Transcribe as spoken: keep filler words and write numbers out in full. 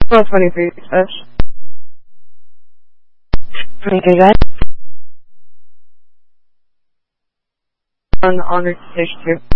twelve twenty-three, touch. twenty-three, guys. On, on station two.